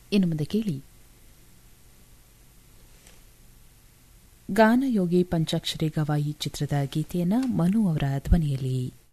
ಇನ್ನು ಮುಂದೆ ಕೇಳಿ ಗಾನಯೋಗಿ ಪಂಚಾಕ್ಷರಿ ಗವಾಯಿ ಚಿತ್ರದ ಗೀತೆಯನ್ನ ಮನು ಅವರ ಧ್ವನಿಯಲ್ಲಿ.